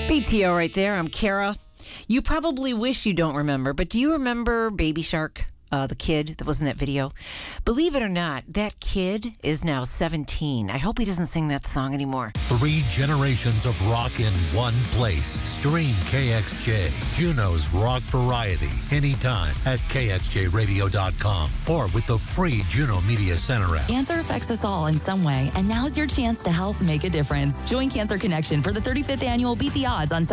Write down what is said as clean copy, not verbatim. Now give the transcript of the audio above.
BTO right there. I'm Kara. You probably wish you don't remember, but do you remember Baby Shark? The kid that was in that video. Believe it or not, that kid is now 17. I hope he doesn't sing that song anymore. 3 generations of rock in one place. Stream KXJ, Juneau's rock variety, anytime at KXJRadio.com or with the free Juneau Media Center app. Cancer affects us all in some way, and now's your chance to help make a difference. Join Cancer Connection for the 35th annual Beat the Odds on